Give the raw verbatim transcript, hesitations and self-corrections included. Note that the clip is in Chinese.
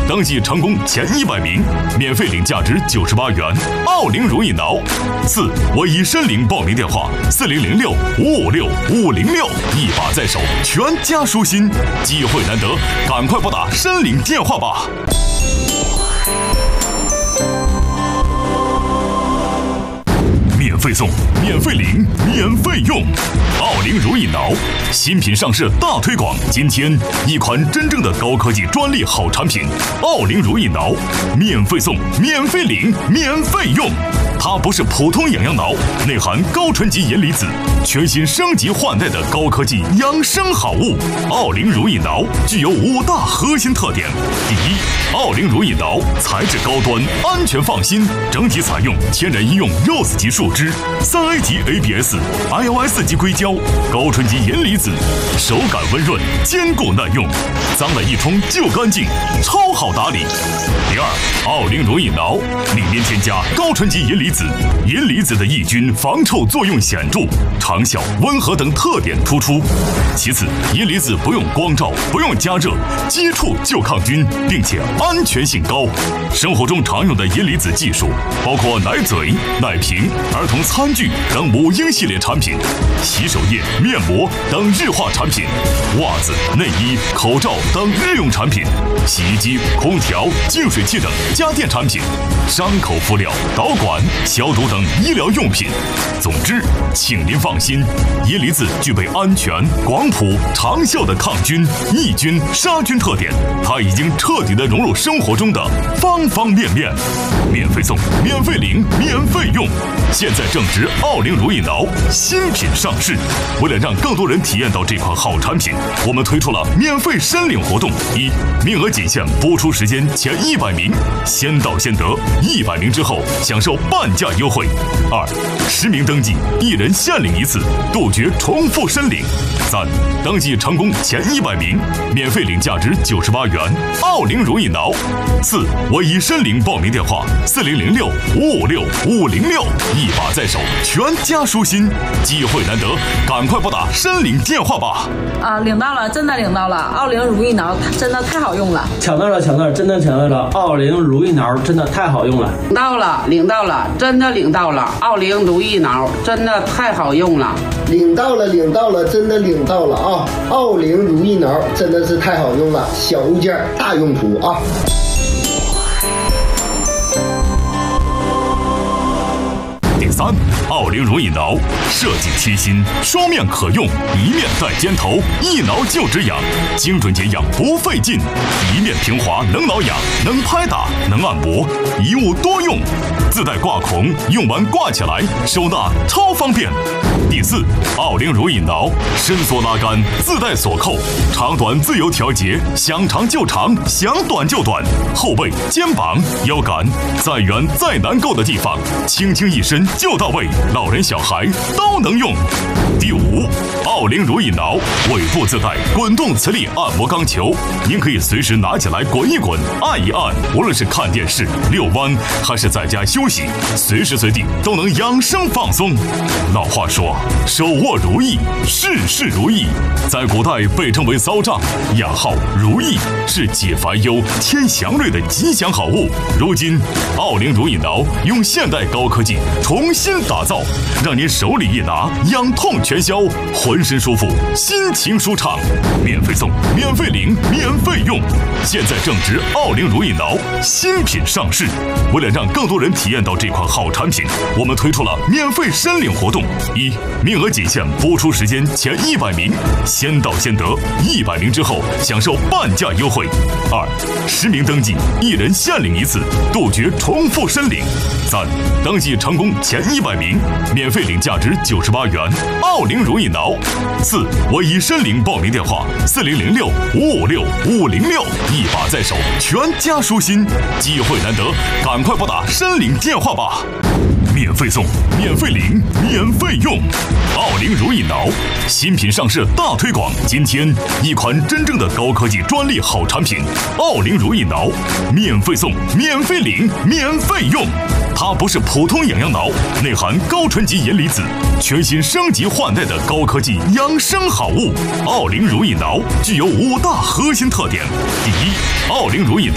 登记成功前一百名免费领价值九十八元奥灵如意挠。四、唯一申领报名电话：四零零六五五六五零六，一把在手，全家舒心。机会难得，赶快拨打申领电话吧。免费送，免费领，免费用。奥灵如意挠新品上市大推广，今天一款真正的高科技专利好产品——奥灵如意挠，免费送，免费领，免费用。它不是普通养阳挠，内含高纯级银离子，全新升级换代的高科技养生好物。奥灵如意挠具有五大核心特点：第一，奥灵如意挠材质高端，安全放心，整体采用天然医用 Rose 级树脂、三 A 级 A B S、I O S 级硅胶、高纯级银离子，手感温润，坚固耐用，脏了一冲就干净，超好打理。第二，奥灵如意挠里面添加高纯级银离子，银离子的抑菌防臭作用显著，长效、温和等特点突出。其次，银离子不用光照，不用加热，接触就抗菌，并且安全性高。生活中常用的银离子技术包括奶嘴、奶瓶、儿童餐具等母婴系列产品，洗手液、面膜等日化产品，袜子、内衣、口罩等日用产品，洗衣机、空调、净水器等家电产品，伤口敷料、导管、消毒等医疗用品。总之，请您放心，银离子具备安全、广谱、长效的抗菌、抑菌、杀菌特点，它已经彻底的融入生活中的方方面面。免费送，免费领，免费用。现在正值奥灵如意挠新品上市，为了让更多人体验到这款好产品，我们推出了免费申领活动：一、名额仅限播出时间前一百名，先到先得，一百名之后享受半价优惠；二、实名登记，一人限领一次，杜绝重复申领；三、登记成功前一百名，免费领价值九十八元奥灵如意挠；四、唯一申领报名电话：四零零六五五六五零六，一把在手，全家舒心。机会难得，赶快拨打申领电话吧。 啊，领到了，真的领到了！奥灵如意挠真的太好用了， 抢到了，抢到了，真的抢到了！奥灵如意挠真的太好用了， 领到了，领到了，真的领到了！奥灵如意挠真的太好用了， 领到了，领到了，真的领到了啊！奥灵如意挠真的是太好用了，小物件大用途啊！ 三、奥灵如意挠设计贴心，双面可用，一面带尖头，一挠就止痒，精准解痒不费劲，一面平滑能挠痒，能拍打，能按摩，一物多用，自带挂孔，用完挂起来，收纳超方便。第四，奥灵如意挠伸缩拉杆，自带锁扣，长短自由调节，想长就长，想短就短，后背、肩膀、腰杆，再远再难够的地方，轻轻一伸就到位，老人小孩都能用。第五，奥灵如意挠尾部自带滚动磁力按摩钢球，您可以随时拿起来滚一滚，按一按，无论是看电视、遛弯，还是在家休息，随时随地都能养生放松。老话说，手握如意，事事如意。在古代被称为骚杖，雅号如意，是解烦忧、添祥瑞的吉祥好物。如今，奥灵如意挠用现代高科技重新打造，让您手里一拿，痒痛全消，浑身舒服，心情舒畅。免费送，免费领，免费用。现在正值奥灵如意挠新品上市，为了让更多人体验到这款好产品，我们推出了免费申领活动：一、名额仅限播出时间前一百名，先到先得，一百名之后享受半价优惠；二、实名登记，一人限领一次，杜绝重复申领；三、登记成功前一百名，免费领价值九十八元奥灵如意挠；四、唯一申领报名电话：四零零六五五六五零六，一把在手，全家舒心。机会难得，赶快拨打申领电话吧。免费送，免费领，免费用。奥灵如意挠新品上市大推广，今天一款真正的高科技专利好产品——奥灵如意挠，免费送，免费领，免费用。它不是普通养阳挠，内含高纯级银离子，全新升级换代的高科技养生好物。奥灵如意挠具有五大核心特点：第一，奥灵如意挠